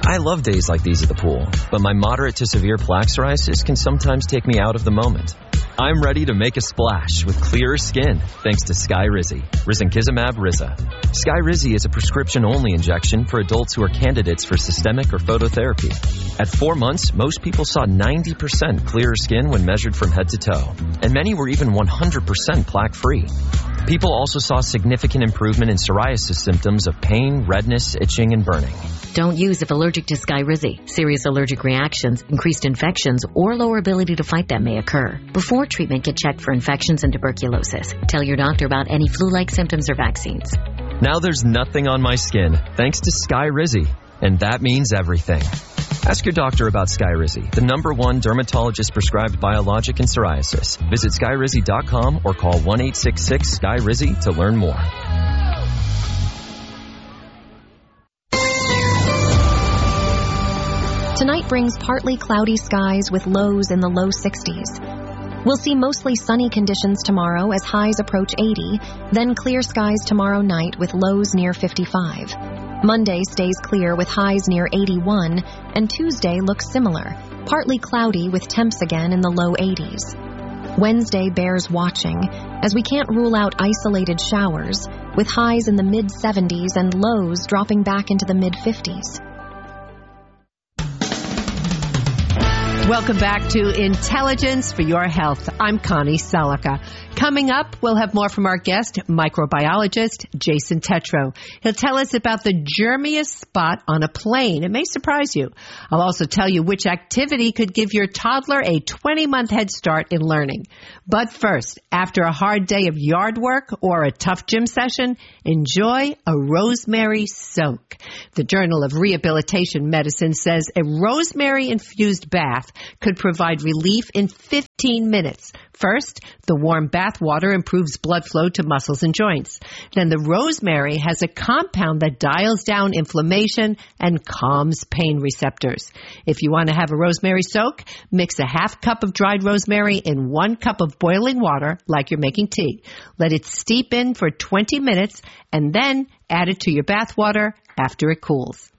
I love days like these at the pool, but my moderate to severe plaque psoriasis can sometimes take me out of the moment. I'm ready to make a splash with clearer skin thanks to Skyrizi, risankizumab Riza. Skyrizi is a prescription-only injection for adults who are candidates for systemic or phototherapy. At 4 months, most people saw 90% clearer skin when measured from head to toe, and many were even 100% plaque-free. People also saw significant improvement in psoriasis symptoms of pain, redness, itching, and burning. Don't use if allergic to Skyrizi. Serious allergic reactions, increased infections, or lower ability to fight them may occur. Before treatment, get checked for infections and tuberculosis. Tell your doctor about any flu-like symptoms or vaccines. Now there's nothing on my skin, thanks to Skyrizi, and that means everything. Ask your doctor about Skyrizi, the #1 dermatologist-prescribed biologic in psoriasis. Visit Skyrizi.com or call 1-866-SKYRIZI to learn more. Tonight brings partly cloudy skies with lows in the low 60s. We'll see mostly sunny conditions tomorrow as highs approach 80, then clear skies tomorrow night with lows near 55. Monday stays clear with highs near 81, and Tuesday looks similar, partly cloudy with temps again in the low 80s. Wednesday bears watching, as we can't rule out isolated showers, with highs in the mid-70s and lows dropping back into the mid-50s. Welcome back to Intelligence for Your Health. I'm Connie Selica. Coming up, we'll have more from our guest, microbiologist Jason Tetreault. He'll tell us about the germiest spot on a plane. It may surprise you. I'll also tell you which activity could give your toddler a 20-month head start in learning. But first, after a hard day of yard work or a tough gym session, enjoy a rosemary soak. The Journal of Rehabilitation Medicine says a rosemary-infused bath could provide relief in 15 minutes. First, the warm bath water improves blood flow to muscles and joints. Then the rosemary has a compound that dials down inflammation and calms pain receptors. If you want to have a rosemary soak, mix a half cup of dried rosemary in 1 cup of boiling water like you're making tea. Let it steep in for 20 minutes and then add it to your bath water after it cools.